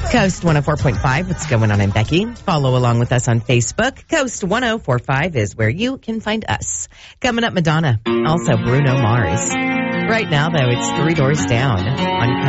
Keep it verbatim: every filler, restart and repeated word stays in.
Coast one oh four point five, what's going on? I'm Becky. Follow along with us on Facebook. Coast one oh four point five is where you can find us. Coming up, Madonna. Also, Bruno Mars. Right now, though, it's Three Doors Down on